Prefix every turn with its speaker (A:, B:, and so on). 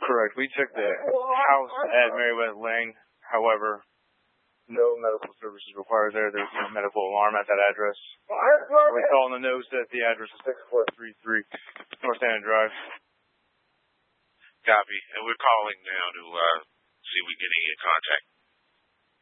A: Correct. We checked the house at Merriweather Lane. However, no medical services required there. There's no medical alarm at that address. We saw on the notes that the address is 6433 North Anna Drive.
B: Copy. And we're calling now to see if we can get in contact.